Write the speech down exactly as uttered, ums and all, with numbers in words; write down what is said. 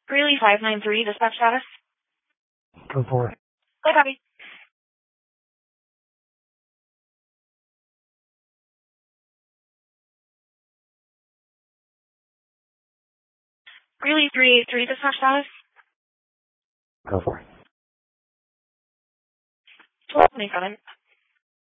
Greeley five nine three, dispatch status. Go for it. Go copy. Greeley three eight three, dispatch status. Go for it. twelve twenty-seven.